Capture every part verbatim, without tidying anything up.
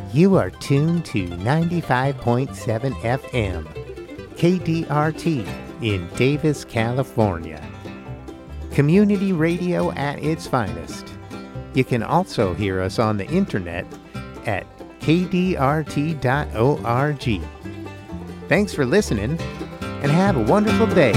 You are tuned to ninety-five point seven F M, K D R T in Davis, California. Community radio at its finest. You can also hear us on the internet at k d r t dot org. Thanks for listening, and have a wonderful day.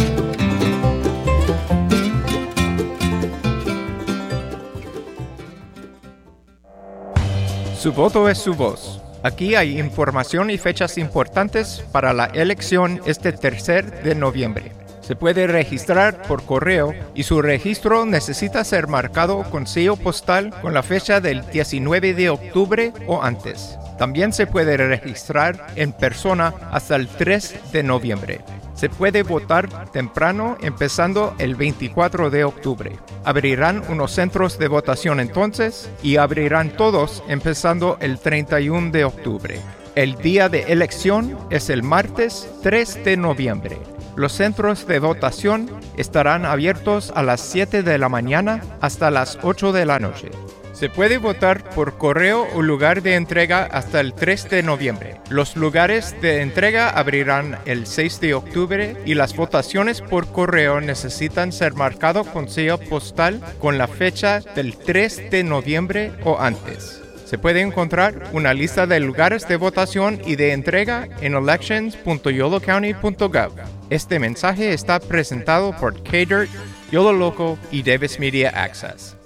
Su voto es su voz. Aquí hay información y fechas importantes para la elección este tercer de noviembre. Se puede registrar por correo y su registro necesita ser marcado con sello postal con la fecha del diecinueve de octubre o antes. También se puede registrar en persona hasta el tres de noviembre. Se puede votar temprano empezando el veinticuatro de octubre. Abrirán unos centros de votación entonces y abrirán todos empezando el treinta y uno de octubre. El día de elección es el martes tres de noviembre. Los centros de votación estarán abiertos a las siete de la mañana hasta las ocho de la noche. Se puede votar por correo o lugar de entrega hasta el tres de noviembre. Los lugares de entrega abrirán el seis de octubre y las votaciones por correo necesitan ser marcadas con sello postal con la fecha del tres de noviembre o antes. Se puede encontrar una lista de lugares de votación y de entrega en elections punto yolo county punto gov. Este mensaje está presentado por K D I R T, Yolo Loco y Davis Media Access.